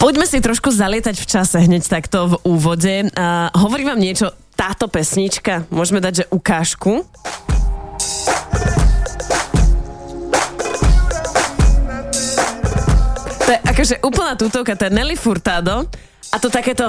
Poďme si trošku zalietať v čase hneď takto v úvode. Hovorí vám niečo táto pesnička? Môžeme dať, že ukážku. To je akože úplná tutovka, to je Nelly Furtado a to takéto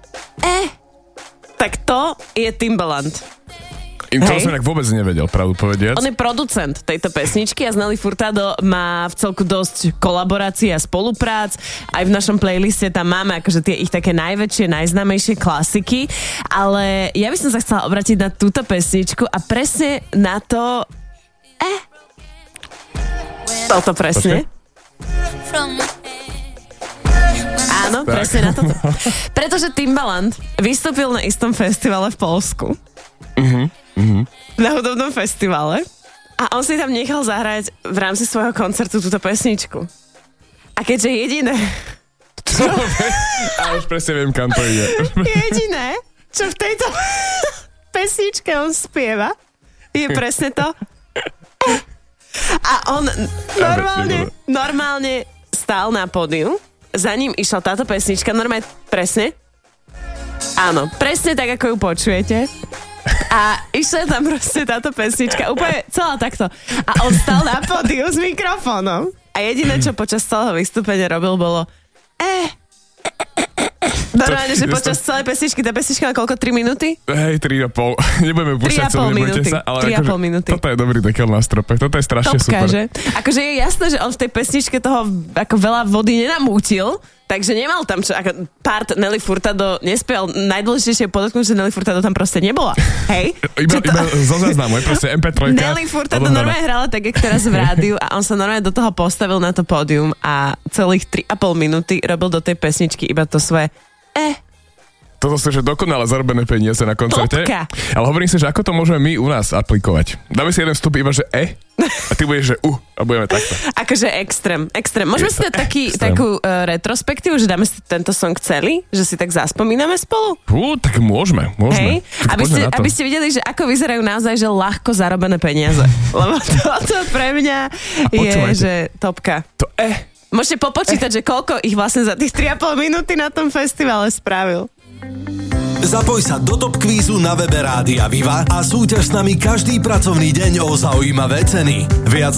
tak to je Timbaland. To som inak vôbec nevedel, pravdu povediac. On je producent tejto pesničky a z Nelly Furtado má v celku dosť kolaborácií a spoluprác. Aj v našom playliste tam máme akože tie ich také najväčšie, najznámejšie klasiky. Ale ja by som sa chcela obrátiť na túto pesničku a presne na to... Toto presne. Áno, presne na toto. Pretože Timbaland vystúpil na istom festivale v Poľsku. Na hudobnom festivale a on si tam nechal zahrať v rámci svojho koncertu túto pesničku. A keďže jediné... A už presne viem, kam to ide. Jediné, čo v tejto pesničke on spieva, je presne to. A on normálne stál na pódiu, za ním išla táto pesnička, normálne presne. Áno, presne tak, ako ju počujete. A išla tam proste táto pesnička, úplne celá takto. A on stal na pódiu s mikrofónom. A jediné, čo počas celého vystúpenia robil, bolo normálne, že počas celej pesničky, tá pesnička má koľko? 3 minúty? Hej, 3,5. Nebudeme púšťať celé, nebojte sa. Ale 3,5 minúty. Toto je dobrý dekel na strope. Toto je strašne Topka, super. Že? Akože je jasné, že on v tej pesničke toho ako veľa vody nenamútil, takže nemal tam čo, ako part Nelly Furtado nespieval. Najdôležitejšie je podotknúť, že Nelly Furtado tam proste nebola. Hej? Iba zo záznamu, proste MP3. Nelly Furtado normálne hrala tak, jak teraz v rádiu a on sa normálne do toho postavil na to pódium a celých 3,5 minúty robil do tej pesničky iba to svoje Toto sú že dokonale zarobené peniaze na koncerte. Topka. Ale hovorím si, že ako to môžeme my u nás aplikovať. Dáme si jeden vstup iba, že a ty budeš, že a budeme takto. Akože extrém. Môžeme si dať takú retrospektívu, že dáme si tento song celý, že si tak zaspomíname spolu? Tak môžeme. Hej, aby ste videli, že ako vyzerajú naozaj, že ľahko zarobené peniaze. Lebo toto pre mňa je, že topka. To Môžete popočítať, že koľko ich vlastne za tých 3,5 minúty na tom festivale spravil. Zapoj sa do Top Kvízu na webe Rádia Viva a súťaž s nami každý pracovný deň o zaujímavé ceny. Viac